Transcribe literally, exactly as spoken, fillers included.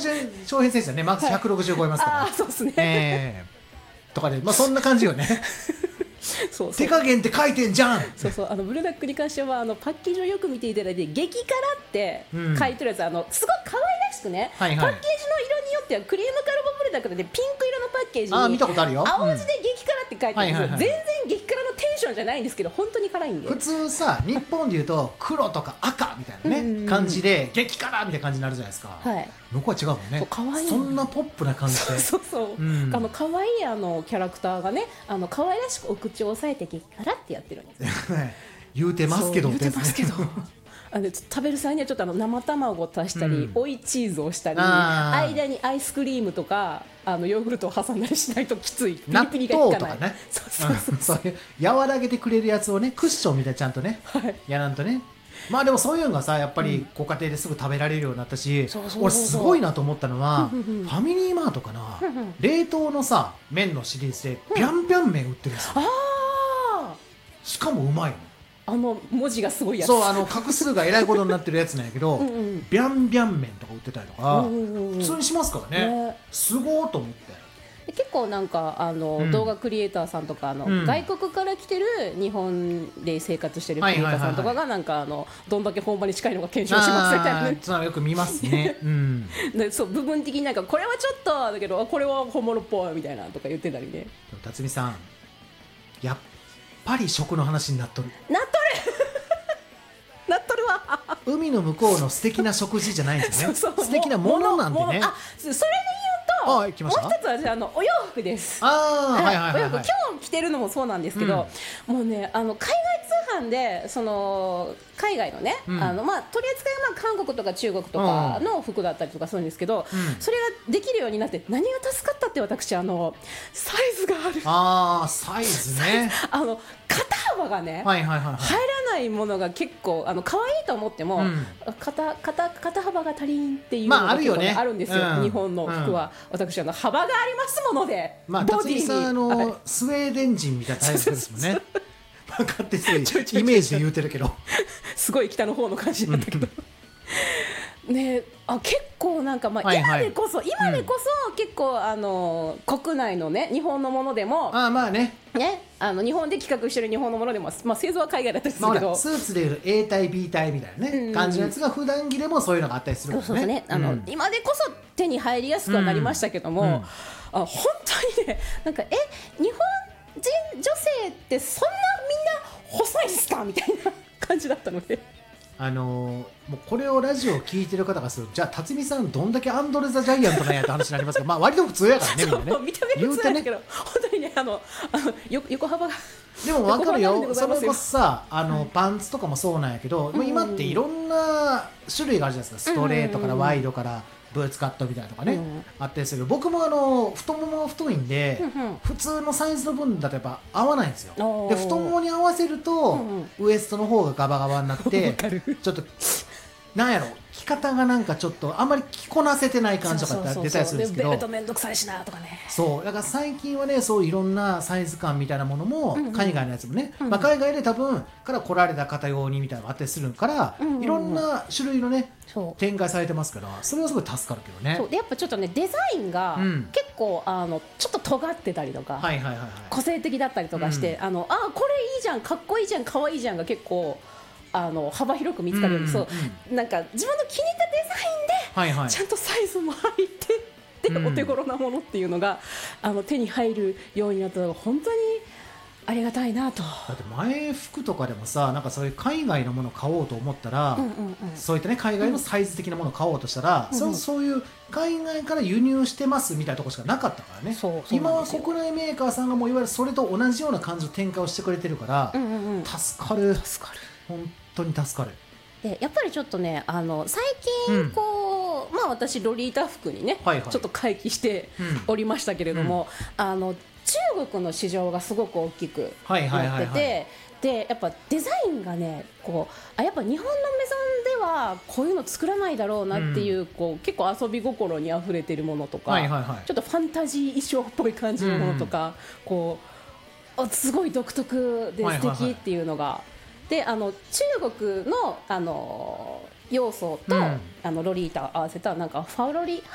谷翔平選手はねマックスひゃくろくじゅう超えますから、 はい、あそうですね、 えー、とかで、まあ、そんな感じよねそうそう手加減って書いてんじゃん。 そうそう、あのブルダックに関してはあのパッケージをよく見ていただいて激辛って書いてるやつ、うん、あのすごい可愛らしくね、はいはい、パッケージの色によってはクリームカルボブルダックでピンク色のパッケージにあ見たことあるよ、 青字で激辛って書いてるんですよ、 うんはいはいはい、 全然激辛のテンションじゃないんですけど本当に辛いんで、 普通さ日本でいうと黒とか赤みたいなねうんうん、うん、感じで激辛みたいな感じになるじゃないですか、はい、向こうは違うもんね。そう可愛い、そんなポップな感じでそうそうそう、うん、あの可愛いあのキャラクターがねあの可愛らしくお口を押さえて激辛ってやってるんです言うてますけど言うてますけどあの食べる際にはちょっとあの生卵を足したり、うん、追いチーズをしたり間にアイスクリームとかあのヨーグルトを挟んだりしないときつい、ピリピリがいかない、納豆とかね、そうそうそう、うん、 そういう和らげてくれるやつをねクッションみたいにちゃんとね、はい、やらんとね。まあでもそういうのがさやっぱりご家庭ですぐ食べられるようになったし、うん、俺すごいなと思ったのはファミリーマートかな冷凍のさ麺のシリーズでビャンビャン麺売ってるんですよ、うん、あしかもうまいの、 あの文字がすごいやつ、 そうあの画数がえらいことになってるやつなんやけどうん、うん、ビャンビャン麺とか売ってたりとか、うんうんうん、普通にしますからね、ねすごーと思って。 結構なんかあの、うん、動画クリエイターさんとかあの、うん、外国から来てる日本で生活してるクリエイターさんとかがなんかあのどんだけ本場に近いのか検証しますみたいなね、 そうよく見ますね、うん、 でそう部分的になんかこれはちょっとだけどこれは本物っぽいみたいなとか言ってたりね。 辰巳さんやっぱり食の話になっとるなっとるなっとるわ海の向こうの素敵な食事じゃないんですよねそうそう素敵なものなんてね。 あそれで言うともう一つはあのお洋服です。 あ、はいはいはいはい、 お洋服今日着てるのもそうなんですけど、うん、もうねあの海外通販でその海外のね、うん、あのまあ取り扱いはまあ韓国とか中国とかの服だったりとかするんですけど、うん、それができるようになって何が助かったって私あのサイズがある。 あーサイズねあの肩幅がね、はいはいはいはい、入らないものが結構あの可愛いと思っても、うん、肩, 肩, 肩幅が足りんっていうのが結構、ねまあ、あるんですよ、うん、日本の服は、うん、私あの幅がありますもので、 まあ、ボディに辰巳さんあの、はい、スウェーデン人みたいなタイプですもんね分かってすごいイメージで言うてるけどすごい北の方の感じだったけどね、あ結構なんか、まあ、今でこそ、はいはい、今でこそ、うん、結構あの国内のね日本のものでもあまあねねあの日本で企画してる日本のものでも、まあ、製造は海外だったりするけど、まあ、 スーツでいう A 体 B 体みたいなね、うん、感じのやつが普段着でもそういうのがあったりするんですね。そうそうねあの、うん、今でこそ手に入りやすくはなりましたけども、うんうん、あ本当にねなんかえ日本人女性ってそんなみんな細いんですかみたいな感じだったのであのー、もうこれをラジオを聞いてる方がするじゃあ辰巳さんどんだけアンドレ・ザ・ジャイアントなんやって話になりますがまあ割と普通やからねみんなね見た目普通なんだけど、ね、本当にねあのあのよ横幅がでも分かるよそれこそさあの、はい、パンツとかもそうなんやけど、うん、今っていろんな種類があるじゃないですかストレートからワイドからブーツカットみたいなとかね、うん、あったりする。僕もあの太ももが太いんで、うんうん、普通のサイズの分だとやっぱ合わないんですよ。で太ももに合わせると、うんうん、ウエストの方がガバガバになってちょっとなんやろ着方がなんかちょっとあんまり着こなせてない感じとかって出たりするんですけど、 ベルトめんどくさいしなとかね。 そうだから最近はねそういろんなサイズ感みたいなものも、うんうん、海外のやつもね、うんうんまあ、海外で多分から来られた方用にみたいなのがあったりするから、うんうんうん、いろんな種類のね展開されてますからそれはすごい助かるけどね。 そうでやっぱちょっとねデザインが結構、うん、あのちょっと尖ってたりとか、はいはいはいはい、個性的だったりとかして、うん、あのあこれいいじゃんかっこいいじゃんかわいいじゃんが結構あの幅広く見つかるように、うんうん、そうなんか自分の気に入ったデザインで、はいはい、ちゃんとサイズも入ってって、うん、お手頃なものっていうのがあの手に入るようになったのが本当にありがたいなと。 だって前服とかでもさなんかそういう海外のものを買おうと思ったら、うんうんうん、そういったね海外のサイズ的なものを買おうとしたら、うん、そ, そういう海外から輸入してますみたいなところしかなかったからね。そうそう今は国内メーカーさんがもういわゆるそれと同じような感じの展開をしてくれてるから、うんうんうん、助かる助かる本当に助かる。 でやっぱりちょっとねあの最近こう、うん、まあ私ロリータ服にね、はいはい、ちょっと回帰しておりましたけれども、うん、あの中国の市場がすごく大きくなっててでやっぱデザインがねこうあやっぱ日本のメゾンではこういうの作らないだろうなっていう、うん、こう結構遊び心にあふれてるものとか、はいはいはい、ちょっとファンタジー衣装っぽい感じのものとか、うん、こうすごい独特で素敵っていうのが、はいはいはい、であの中国の、あの要素と、うん、あのロリータを合わせたなんかファロリ